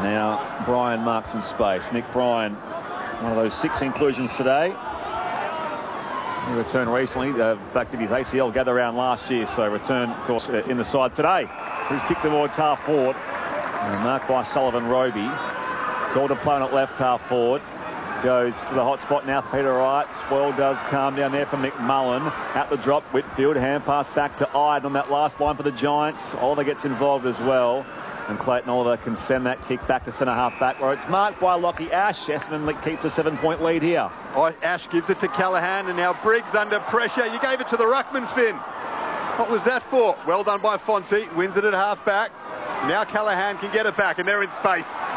Now Bryan marks in space. Nick Bryan, one of those 6 inclusions today. He returned recently. In fact, did his ACL gather round last year, so return, of course, in the side today. He's kicked towards half forward. And marked by Sullivan Roby. Called to play on at left half forward. Goes to the hot spot now for Peter Wright. Spoil does calm down there for McMullen. At the drop, Whitfield. Hand pass back to Ide on that last line for the Giants. Oliver gets involved as well. And Clayton Oliver can send that kick back to centre-half back where it's marked by Lockie Ash. Essendon keeps a 7-point lead here. Oh, Ash gives it to Callaghan, and now Briggs under pressure. You gave it to the ruckman, Finn. What was that for? Well done by Fonte. Wins it at half-back. Now Callaghan can get it back, and they're in space.